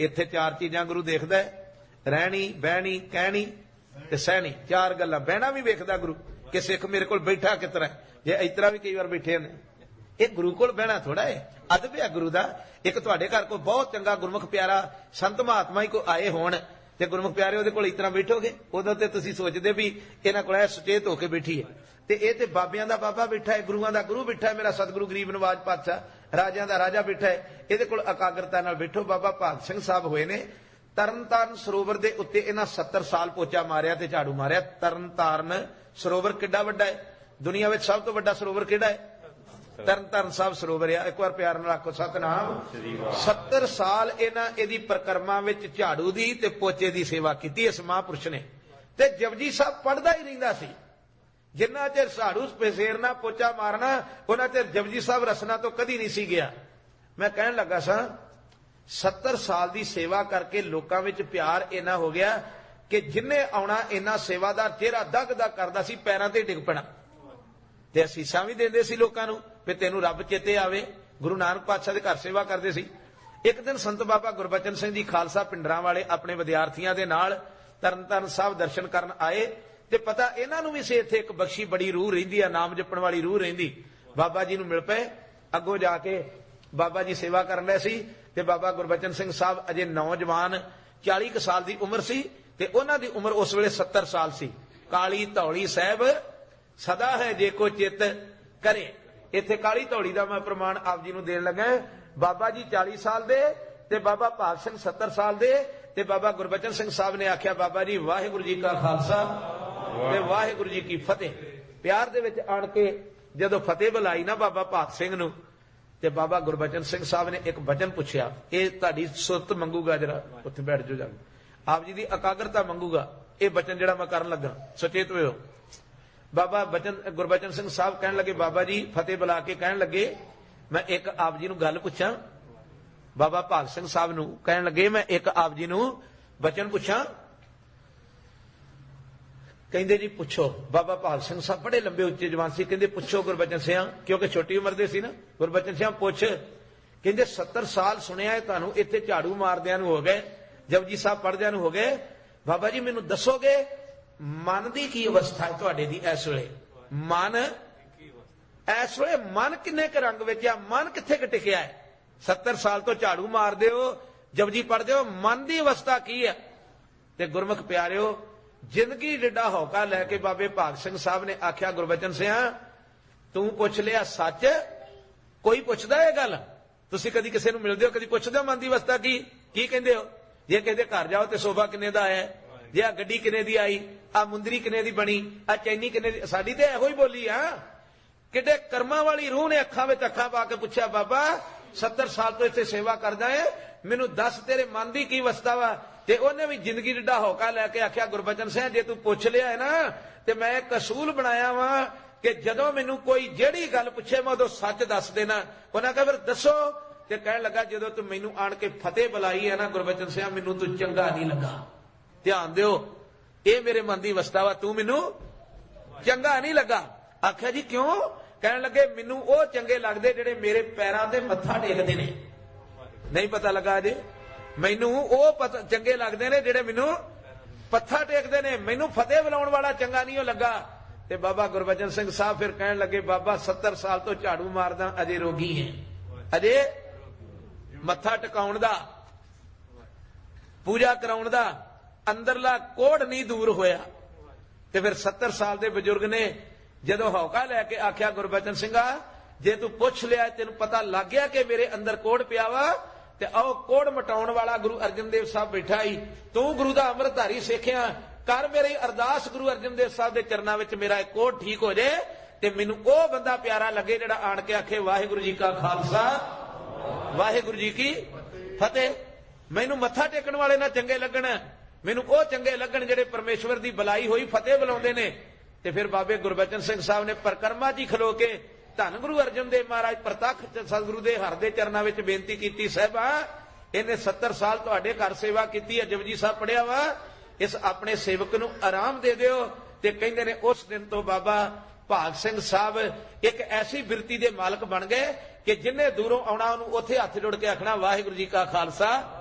इत्थे चार चीजां गुरु देखदा है, रहनी, बहनी, कहनी ते सहनी। चार गल्लां। बहना भी वेखदा गुरु कि सिख मेरे कोल बैठा किस तरह, जे इस तरह भी कई बार बैठे ने। ये गुरु कोल बहना थोड़ा है, अदब है गुरु दा। एक तुहाडे घर कोई बहुत चंगा गुरमुख प्यारा संत महात्मा ही कोई आए होण ते गुरमुख प्यारे उहदे कोल इस तरह बैठोगे, उदों ते तुसीं सोचदे भी इन्हां कोल सुचेत होके बैठी है। ते इह ते बाबियां दा बाबा बैठा है, गुरुआं दा गुरु बैठा है, मेरा सतगुरु गरीब नवाज पातशाह, राजियां दा राजा बैठा है। इहदे कोल एकाग्रता नाल बैठो। बाबा भाग सिंह साहब होए ने तरनताਰਨ सरोवर दे उत्ते इन्हां 70 साल पोचा मारिया ते झाड़ू मारिया। तरनताਰਨ सरोवर किड्डा वड्डा है, दुनिया विच सब तो वड्डा सरोवर किहड़ा है? तरनताਰਨ साहब सरोवर है। एक बार प्यार नाल आखो सतनाम। 70 साल इन्हां इहदी परिक्रमा विच झाड़ू दी ते पोचे दी सेवा कीती इस महापुरुष ने। ते जपजी साहब पढ़दा ही रहिंदा सी। जिन्ना चिर झाड़ू पसेरना पोचा मारना उन्ना चिर जपजी साहब रसना तो कदी नहीं सी गया। मैं कहण लगा सा 70 साल की सेवा करके लोकां विच प्यार इन्ना हो गया कि जिन्हें आउणा इन्ना सेवादार चेहरा दग दग करदा सी, पैरां ते डिग पैणा ते असीसां भी देंदे सी लोकां नूं भी तैनूं रब चेते आवे। गुरु नानक पातशाह दे घर सेवा करदे सी। एक दिन संत बाबा गुरबचन सिंह जी खालसा पिंडरां वाले अपने विद्यार्थियों के नाल तरनताਰਨ साहब दर्शन करन आए ते पता इन्हां नूं भी सी इत्थे एक बख्शी बड़ी रूह रहिंदी आ, नाम जपण वाली रूह रहिंदी। बाबा जी नूं मिल पए। अगों जाके बाबा जी सेवा करन लए सी ते बाबा गुरबचन सिंह साहब अजे नौजवान 40 साल की उम्र सी ते उन्हां दी उम्र उस वेले 70 साल सी। काली धौली साहब सदा है जे को चित करे। इत्थे काली धौली दा मैं प्रमाण आप जी नूं देण लगा। बाबा जी 40 साल दे ते बाबा भाग सिंह 70 साल दे ते बाबा गुरबचन सिंह साहब ने आख्या बाबा जी वाहिगुरू जी का खालसा ते वाहिगुरू जी की फतेह। प्यार दे विच आण के जदों फतेह बुलाई ना बाबा भाग सिंह नूं ते बाबा गुरबचन सिंह साहब ने एक वचन पूछया, ये तुहाडी सुरत मंगूगा, जरा उत्थे बैठ जाओ, जाके आप जी की एकाग्रता मंगूगा। ये वचन जिहड़ा मैं करन लगा सचेत होयो। बाबा गुरबचन सिंह साहब कहन लगे बाबा जी फतेह बुला के कहन लगे मैं एक आप जी नूं गल पुछां। बाबा भाग सिंह साहब नूं कहन लगे मैं एक आप जी नूं वचन पुछां। कहंदे जी पुछो। बाबा भाग सिंह साहब बड़े लंबे उच्चे जवान सी। कहंदे पुछो गुरबचन सिंह, क्योंकि छोटी उम्र दे सी ना। गुरबचन सिंह पुछ। कहंदे 70 साल सुनिया है तुहानूं इत्थे झाड़ू मारदिआं नूं हो गए, जपजी साहब पढ़दिआं नूं हो गए। बाबा जी मैनूं दसोगे मन की की अवस्था है तुहाडे दी इस वेले? मन इस वेले मन किन्ने क रंग विच आ, मन कित्थे क टिकिआ है? 70 साल तो झाड़ू मारदे हो, जपजी पढ़दे हो, मन की अवस्था की है? ते गुरमुख प्यारिओ जिंदगी जिड्डा हौका लैके बाबे भाग सिंह साहब ने आख्या गुरबचन सिंह तू पुछ लिया सच? कोई पुछदा है गल? तुसीं कदी किसी नूं मिलदे हो, कदी पुछदे हो मन की अवस्था की कहंदे हो? जे कहंदे घर जाओ ते सोफा किन्ने दा आया, जे आ गड्डी किन्ने दी आई, आ मुंदरी किन्ने दी बनी, आ चैनी किन्ने दी? साडी ते इहो ही बोली आ। किड्डे कर्मां वाली रूह ने अखां विच अखां पा के पुछया बाबा 70 साल तो इत्थे सेवा करदा है, मैनूं दस तेरे मन की अवस्था वा? ते उन्हें भी जिंदगी जिड्डा हौका लैके आख्या गुरबचन सिंह जे तू पुछ लिया है ना ते मैं एक असूल बनाया वा कि जदों मैनूं कोई जेड़ी गल पुछे मैं उदों सच दस देना। उन्हां कहा फिर दसो। ते कहण लगा जदों तू मैनूं आण के फतेह बुलाई है ना गुरबचन सिंह मैनूं तू चंगा नहीं लगा। ध्यान दिओ ये मेरे मन की अवस्था वा, तू मैनूं चंगा नहीं लगा। आख्या जी क्यों? कहण लगे मैनूं वो चंगे लगदे जिहड़े मेरे पैरां ते मत्था टेकदे ने। नहीं पता लगा अजे? मैनू वो चंगे लगते ने जिहड़े मैनू पत्था टेकते ने, मैनू फतेह बुलाउण वाला चंगा नहीं लगा। ते बाबा गुरबचन सिंह साहब फिर कहण लगे बाबा 70 साल तो झाड़ू मारदा अजे रोगी है, अजे मत्था टिकाउण दा पूजा कराउण दा अंदरला कोड़ नहीं दूर होया। ते फिर 70 साल के बजुर्ग ने जदों हौका लैके आख्या गुरबचन सिंघा जे तू पुछ लिया तेनू पता लग गया कि मेरे अंदर कोड़ पिया वा ते आओ कोड़ मटाउण वाला गुरु अर्जन देव साहब बैठा ही, तू गुरु दा अमृतधारी सिखिया कर मेरी अरदास गुरु अर्जन देव साहब के चरणों में मेरा एक कोड़ ठीक हो जाए ते मैनू वो बंदा प्यारा लगे जिहड़ा आण के आखे वाहिगुरू जी का खालसा वाहिगुरू जी की फतेह। मैनू मत्था टेकण वाले ना चंगे लगण, मैनू वो चंगे लगण जिहड़े परमेश्वर की बलाई हुई फतेह बुलाउंदे ने। ते फिर बाबे गुरबचन सिंह साहब ने परिक्रमा जी खलो के धन गुरु अर्जन देव महाराज प्रतख सतगुरु दे हर दे चरणों में बेनती की साहिबा इन्हें 70 साल तुहाडे घर सेवा की है, जपजी साहब पढ़िया वा, इस अपने सेवक नूं आराम दे दिओ। ते कहंदे ने उस दिन तो बाबा भाग सिंह साहब एक ऐसी बिरती दे मालक बन गए कि जिन्हें दूरों आउणा उहनूं उत्थे हथ जोड़ के आखना वाहिगुरू जी का खालसा